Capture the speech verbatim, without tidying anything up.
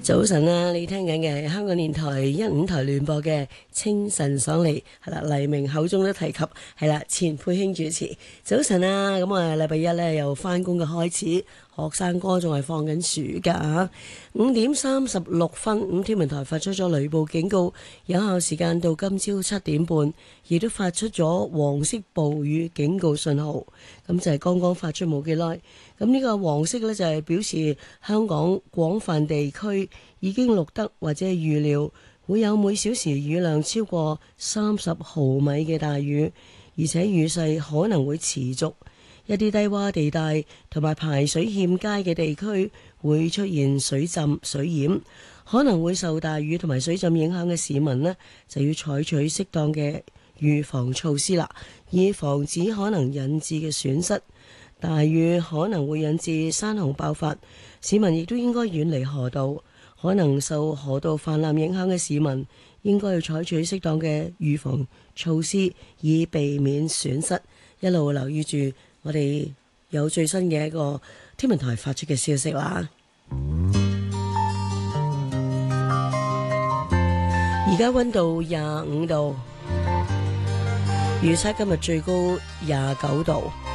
早晨啊，你聽緊嘅香港電台一五台聯播嘅清晨爽利係啦，黎明口中都提及係啦，錢佩卿主持。早晨啊，咁啊禮拜一咧又翻工嘅開始，學生哥仲係放緊暑假啊。五點三十六分，咁天文台發出咗雷暴警告，有效時間到今朝七點半，亦都發出咗黃色暴雨警告信號。咁就係剛剛發出冇幾耐。咁呢個黃色呢，就係表示香港廣泛地區已經錄得或者係預料會有每小時雨量超過三十毫米嘅大雨，而且雨勢可能會持續。一啲低洼地帶同埋排水欠佳嘅地區會出現水浸、水淹，可能會受大雨同埋水浸影響嘅市民呢，就要採取適當嘅預防措施啦，以防止可能引致嘅損失。大雨可能會引致山洪爆發，市民亦都應該遠離河道。可能受河道泛濫影響嘅市民，應該要採取適當嘅預防措施，以避免損失。一路留意住我哋有最新嘅一個天文台發出嘅消息啦。而家溫度廿五度，預測今日最高廿九度。